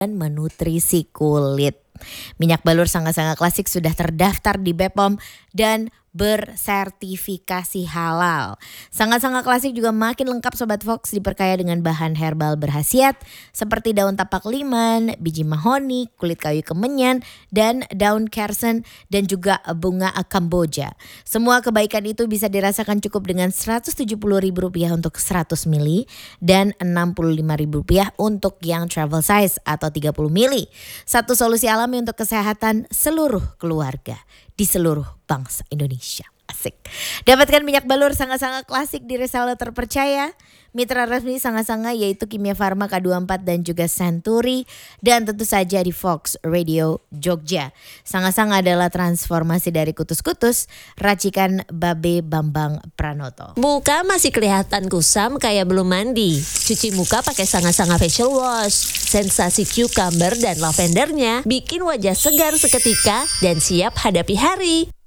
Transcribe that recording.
dan menutrisi kulit. Minyak balur Sangga-Sangga Klasik sudah terdaftar di BPOM dan bersertifikasi halal. Sangga-Sangga Klasik juga makin lengkap Sobat Fox, diperkaya dengan bahan herbal berkhasiat seperti daun tapak liman, biji mahoni, kulit kayu kemenyan, dan daun kersen dan juga bunga kamboja. Semua kebaikan itu bisa dirasakan cukup dengan Rp170.000 untuk 100 mili dan Rp65.000 untuk yang travel size atau 30 mili. Satu solusi alami untuk kesehatan seluruh keluarga di seluruh bangsa Indonesia. Asik. Dapatkan minyak balur Sangga-Sangga Klasik di reseller terpercaya. Mitra resmi Sangga-Sangga yaitu Kimia Farma, K24 dan juga Century. Dan tentu saja di Fox Radio Jogja. Sangga-Sangga adalah transformasi dari kutus-kutus, racikan Babe Bambang Pranoto. Muka masih kelihatan kusam kayak belum mandi. Cuci muka pakai Sangga-Sangga Facial Wash. Sensasi cucumber dan lavendernya bikin wajah segar seketika dan siap hadapi hari.